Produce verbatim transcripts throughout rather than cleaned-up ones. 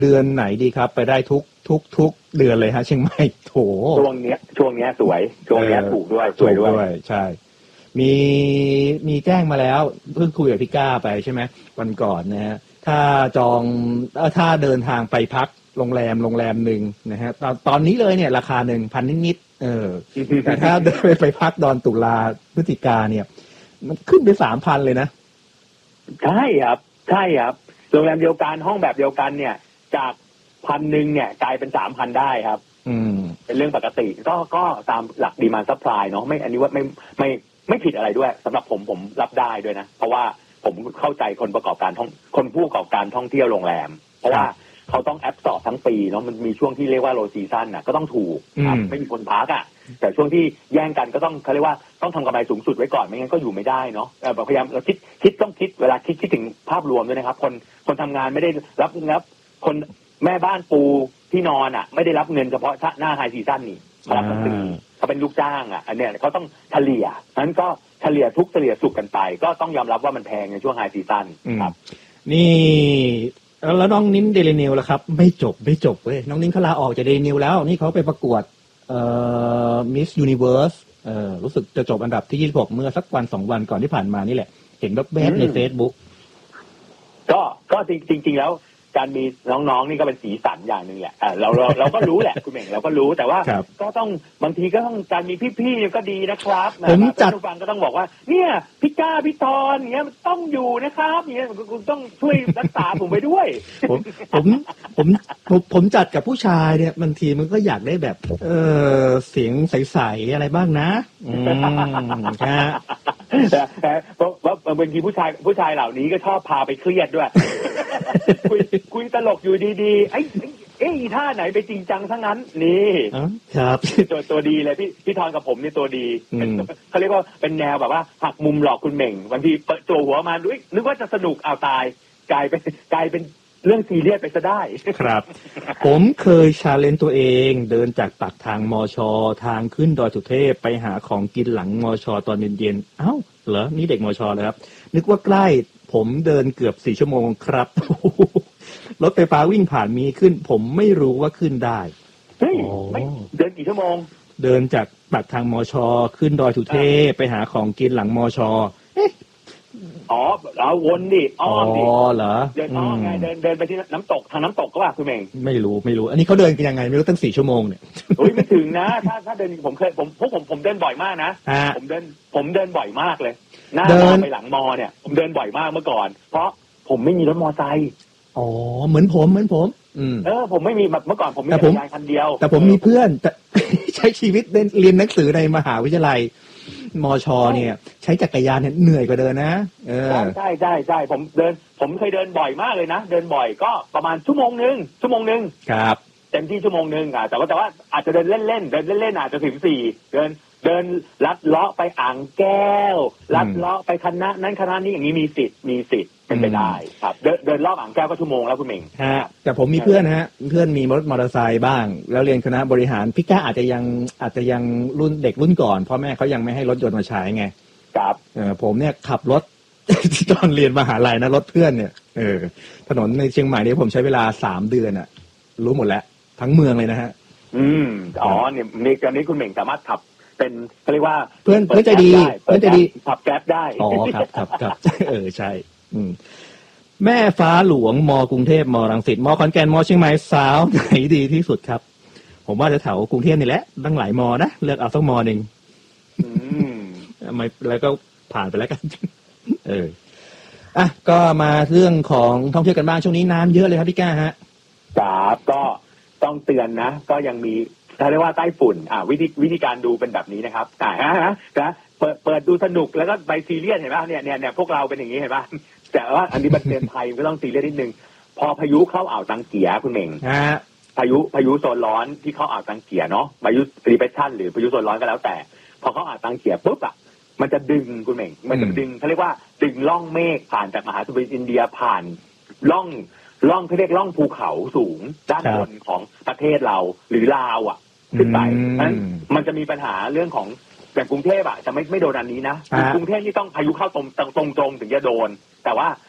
เดือนไหนดีครับไปได้ทุกทุกทุกเดือนเลยฮะเชียงใหม่โถช่วงเนี้ยช่วงเนี้ยสวยช่วงเนี้ยถูกด้วยสวยด้วยใช่มีมีแจ้งมาแล้วเพิ่งคุยกับพี่ก้าไปใช่ไหมวันก่อนนะฮะถ้าจองถ้าเดินทางไปพักโรงแรมโรงแรมหนึ่งนะฮะตอนตอนนี้เลยเนี่ยราคาหนึ่งพันนิดๆเออแต่ถ้าเดินไปพักดอนตุลาพฤศจิกาเนี่ยมันขึ้นไปสามพันเลยนะใช่ครับใช่ครับโรงแรมเดียวกันห้องแบบเดียวกันเนี่ยจากพันหนึ่งเนี่ยกลายเป็นสามพันได้ครับอืมเป็นเรื่องปกติก็ก็ตามหลักดีมานด์ซัพพลายเนาะไม่อันนี้ว่าไม่ไม่ไม่ผิดอะไรด้วยสำหรับผมผมรับได้ด้วยนะเพราะว่าผมเข้าใจคนประกอบการท่องคนผู้ประกอบการท่องเที่ยวโรงแรมเพราะว่าเขาต้องแอบสอบทั้งปีเนาะมันมีช่วงที่เรียกว่าโลซีซั่นน่ะก็ต้องถูกครับไม่มีคนพักอ่ะแต่ช่วงที่แย่งกันก็ต้องเขาเรียกว่าต้องทำกำไรสูงสุดไว้ก่อนไม่งั้นก็อยู่ไม่ได้เนาะพยายามเราคิดคิดต้องคิดเวลาคิดคิดถึงภาพรวมด้วยนะครับคนคนทำงานไม่ได้รับรับคนแม่บ้านปูที่นอนอ่ะไม่ได้รับเงินเฉพาะหน้าไฮซีซั่นนี่รับทั้งปีเขาเป็นลูกจ้างอ่ะอันเนี้ยเขาต้องเฉลี่ยนั้นก็เฉลี่ยทุกเฉลี่ยสุกกันไปก็ต้องยอมรับว่ามันแพงในช่วงไฮซีซั่นครับนี่แล้วน้องนิ้นเดลินิวล่ะครับไม่จบไม่จบเว้ยน้องนิ้นเขาลาออกจากเดลินิวแล้วนี่เขาไปประกวดเอ่อ Miss Universe เอ่อรู้สึกจะจบอันดับที่ยี่สิบหกเมื่อสักวันสองวันก่อนที่ผ่านมานี่แหละเห็นแวบๆใน Facebook ก็ก็จริงๆแล้วการมีน้องๆนี่ก็เป็นสีสันอย่างหนึ่งแหละเราเราเราก็รู้แหละคุณเหม่งเราก็รู้แต่ว่าก็ต้องบางทีก็ต้องการมีพี่ๆก็ดีนะครับผมจัดฟังก็ต้องบอกว่าเนี่ยพี่ก้าพี่ตอนเงี้ยต้องอยู่นะครับเงี้ยคุณต้องช่วยรักษาผมไปด้วยผมผมผมผมผมจัดกับผู้ชายเนี่ยบางทีมันก็อยากได้แบบเออเสียงใสๆอะไรบ้างนะอืมครับแต่ว่าบางทีผู้ชายผู้ชายเหล่านี้ก็ชอบพาไปเครียดด้วยคุยคุยตลกอยู่ดีๆไอ้เอ้ยท่าไหนไปจริงจังทั้งนั้นนี่ครับตัวตัวดีเลยพี่พี่ทอนกับผมนี่ตัวดีเขาเรียกว่าเป็นแนวแบบว่าหักมุมหลอกคุณเหม่งบางทีเปิดตัวหัวมาด้วยนึกว่าจะสนุกเอาตายกลายเป็นกลายเป็นเรื่องซีเรียสไปซะได้ครับผมเคยชาเลนจ์ตัวเองเดินจากปากทางมชทางขึ้นดอยสุเทพไปหาของกินหลังมชตอนเย็นๆเอ้าเหรอนี่เด็กมชเลยครับนึกว่าใกล้ผมเดินเกือบสี่ชั่วโมงครับรถไฟฟ้าวิ่งผ่านมีขึ้นผมไม่รู้ว่าขึ้นได้เฮ้ยไม่เดินกี่ชั่วโมงเดินจากปากทางมชขึ้นดอยสุเทพไปหาของกินหลังมชอ๋อเอาวนดิอ้อมดิอ๋อเหรอเดินอ้อมไงเดินเดินไปที่น้ำตกทางน้ำตกก็ว่าคุณเองไม่รู้ไม่รู้อันนี้เขาเดินกันยังไงไม่รู้ตั้งสี่ชั่วโมงเนี่ยโอ้ยไม่ถึงนะถ้าถ้าเดินผมเคยผมพวกผมผมเดินบ่อยมากนะผมเดินผมเดินบ่อยมากเลยหน้ามอไปหลังมอเนี่ยผมเดินบ่อยมากเมื่อก่อนเพราะผมไม่มีรถมอไซค์อ๋อเหมือนผมเหมือนผมเออผมไม่มีเมื่อก่อนผมมีจักรยานคันเดียวแต่ผมมีเพื่อนใช้ชีวิตเรียนหนังสือในมหาวิทยาลัยมชเนี่ยใช้จักรยานเนี่ยเหนื่อยกว่าเดินนะเออใช่ใช่ใช่ผมเดินผมเคยเดินบ่อยมากเลยนะเดินบ่อยก็ประมาณชั่วโมงนึงชั่วโมงนึงครับเต็มที่ชั่วโมงนึงอ่ะแต่ว่าแต่ว่าอาจจะเดินเล่นๆเดินเล่นๆอาจจะถึงสี่เดินเดินลัดเลาะไปอ่างแก้วลัดเลาะไปคณะนั้นคณะนี้อย่างนี้มีสิทธิ์มีสิทธิ์เป็นไปได้ครับเดินเดินรอบอ่างแก้วก็ชั่วโมงแล้วคุณเองฮะแต่ผมมีเพื่อนฮะเพื่อนมีรถมอเตอร์ไซค์บ้างแล้วเรียนคณะบริหารพี่ก้าอาจจะยังอาจจะยังรุ่นเด็กรุ่นก่อนพ่อแม่เขายังไม่ให้รถยนต์มาใช้ไงครับเออผมเนี่ยขับรถ ตอนเรียนมหาลัยนะรถเพื่อนเนี่ยเออถนนในเชียงใหม่นี่ผมใช้เวลาสามเดือนอะรู้หมดแล้วทั้งเมืองเลยนะฮะอืมอ๋อเนี่ยในตอนนี้คุณเหม่งสามารถขับเป็นเขาเรียกว่าเพื่อนเพื่อนใจดีเพื่อนใจดีขับแก๊ปได้อ๋อครับครับครับเออใช่อืมแม่ฟ้าหลวงมกรุงเทพมรังสิตมขอนแก่นมเชียงใหม่สาวไหนดีที่สุดครับผมว่าจะแถวกรุงเทพนี่แหละตั้งหลายมนะเลือกเอาสักมหนึ่งอืมไม่แล้วก็ผ่านไปแล้วกันเอออ่ะก็มาเรื่องของท่องเที่ยวกันบ้างช่วงนี้น้ำเยอะเลยครับพี่ก้าฮะครับก็ต้องเตือนนะก็ยังมีถ้าเรียกว่าใต้ฝุ่นอ่าวิธีวิธีการดูเป็นแบบนี้นะครับอ่าฮะนะเปิดเปิดดูสนุกแล้วก็ไปซีเรียสเห็นป่ะเนี่ยเนี่ยเนี่ยพวกเราเป็นอย่างนี้เห็นป่ะแต่ว่าอันนี้มันเตือนภัยก็ต้องซีเรียสนิดนึงพอพายุเข้าอ่าวตังเกียคุณเหม่งพายุพายุโซนร้อนที่เข้าอ่าวตังเกียเนาะพายุรีเพรสชันหรือพายุโซนร้อนก็แล้วแต่พอเข้าอ่าวตังเกียปุ๊บอ่ะมันจะดึงคุณเหม่งมันจะดึงเขาเรียกว่าดึงล่องเมฆผ่านจากมหาสมุทรอินเดียผ่านล่องล่องเขาเรียกล่องภูเขาสูงด้านบนของประเทศเราหรือลาวอ่ะขึ้นไปเพราะฉะนั้นมันจะมีปัญหาเรื่องของอย่างกรุงเทพอ่ะจะไม่ไม่โดนอันนี้นะกรุงเทพนี่ต้องพายุเข้าตรงตรงตรงถึงจะโดนแต่ว่า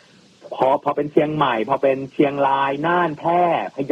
พอพอเป็นเชียงใหม่พอเป็นเชียงรายน่านแพร่พะเยา